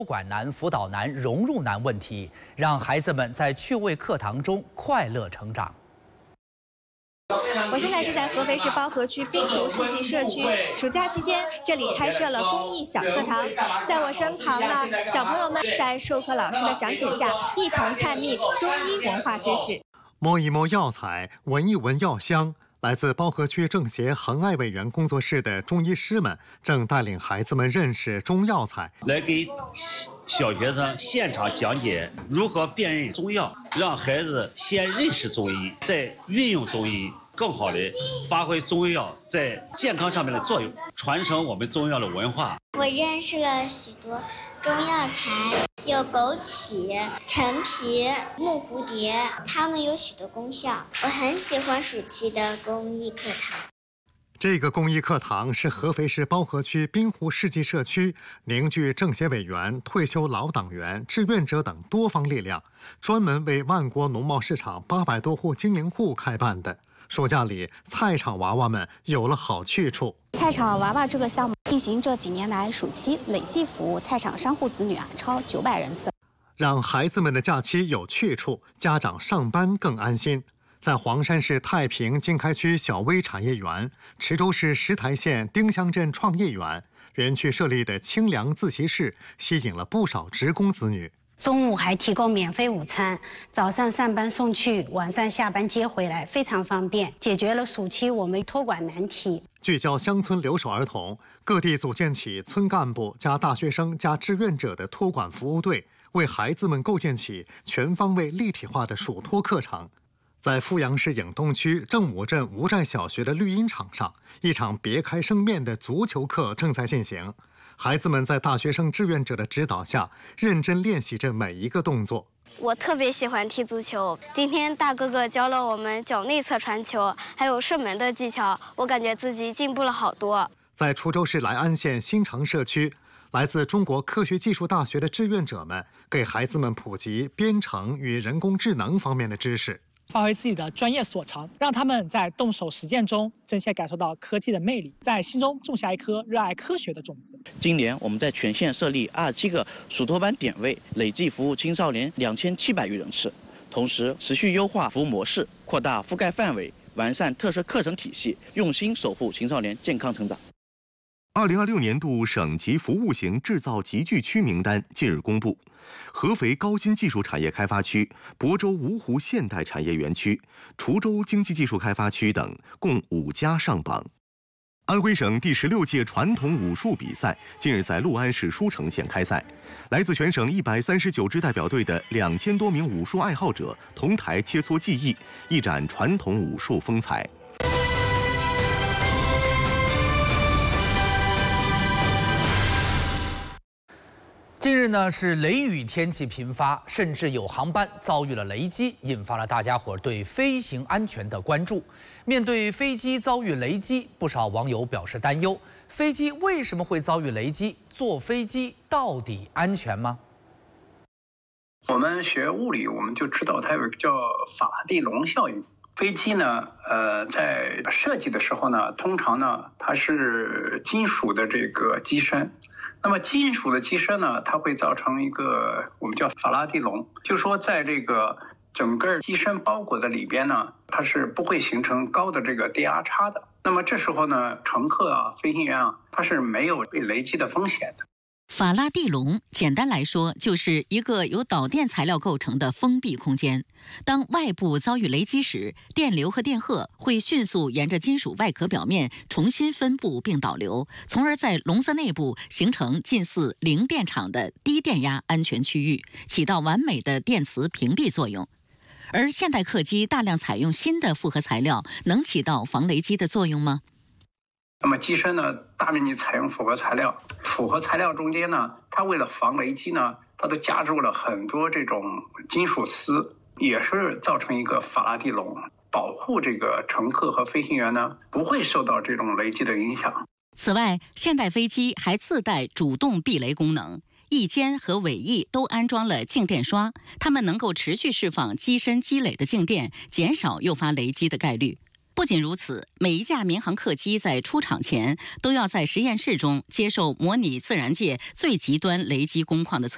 托管难、辅导难、融入难问题，让孩子们在趣味课堂中快乐成长。 我现在是在合肥市包河区滨湖世纪社区，暑假期间，这里开设了公益小课堂。在我身旁呢，小朋友们在授课老师的讲解下，一同探秘中医文化知识。 摸一摸药材，闻一闻药香。来自包河区政协恒爱委员工作室的中医师们正带领孩子们认识中药材， 来给小学生现场讲解如何辨认中药，让孩子先认识中医，再运用中医。 更好地发挥中药在健康上面的作用，传承我们中药的文化。 我认识了许多中药材，有枸杞、陈皮、木蝴蝶，它们有许多功效。我很喜欢暑期的公益课堂。 这个公益课堂是合肥市包河区滨湖世纪社区凝聚政协委员、退休老党员、志愿者等多方力量，专门为万国农贸市场800多户经营户开办的。 暑假里，菜场娃娃们有了好去处。 菜场娃娃这个项目进行这几年来，暑期累计服务菜场商户子女超900人次， 让孩子们的假期有去处，家长上班更安心。在黄山市太平经开区小微产业园、池州市石台县丁香镇创业园，园区设立的清凉自习室吸引了不少职工子女。 中午还提供免费午餐，早上上班送去，晚上下班接回来，非常方便，解决了暑期我们托管难题。 聚焦乡村留守儿童，各地组建起村干部加大学生加志愿者的托管服务队，为孩子们构建起全方位立体化的暑托课程。在阜阳市颍东区正武镇吴寨小学的绿茵场上，一场别开生面的足球课正在进行。 孩子们在大学生志愿者的指导下，认真练习着每一个动作。 我特别喜欢踢足球，今天大哥哥教了我们脚内侧传球，还有射门的技巧，我感觉自己进步了好多。 在滁州市来安县新城社区，来自中国科学技术大学的志愿者们给孩子们普及编程与人工智能方面的知识。 发挥自己的专业所长，让他们在动手实践中真切感受到科技的魅力，在心中种下一颗热爱科学的种子。 今年我们在全县设立27个暑托班点位，累计服务青少年2700余人次。同时，持续优化服务模式，扩大覆盖范围，完善特色课程体系，用心守护青少年健康成长。 2026年度省级服务型制造集聚区名单近日公布，合肥高新技术产业开发区、亳州芜湖现代产业园区、滁州经济技术开发区等共5家上榜。安徽省第16届传统武术比赛近日在六安市舒城县开赛，来自全省139支代表队的2000多名武术爱好者同台切磋技艺，一展传统武术风采。 近日呢，是雷雨天气频发，甚至有航班遭遇了雷击，引发了大家伙对飞行安全的关注。面对飞机遭遇雷击，不少网友表示担忧：飞机为什么会遭遇雷击？坐飞机到底安全吗？ 我们学物理，我们就知道它有个叫法拉第笼效应。飞机呢，在设计的时候呢，通常呢，它是金属的这个机身。 那么金属的机身呢，它会造成一个我们叫法拉第笼，就是说在这个整个机身包裹的里边呢，它是不会形成高的这个电压差的。那么这时候呢，乘客啊、飞行员啊，他是没有被雷击的风险的。 法拉第笼简单来说就是一个由导电材料构成的封闭空间。当外部遭遇雷击时，电流和电荷会迅速沿着金属外壳表面重新分布并导流，从而在笼子内部形成近似零电场的低电压安全区域，起到完美的电磁屏蔽作用。而现代客机大量采用新的复合材料，能起到防雷击的作用吗？ 那么机身呢，大面积采用复合材料，复合材料中间呢，它为了防雷击呢，它都加入了很多这种金属丝，也是造成一个法拉第笼，保护这个乘客和飞行员呢不会受到这种雷击的影响。 此外，现代飞机还自带主动避雷功能，翼尖和尾翼都安装了静电刷，它们能够持续释放机身积累的静电，减少诱发雷击的概率。不仅如此，每一架民航客机在出厂前都要在实验室中接受模拟自然界最极端雷击工况的测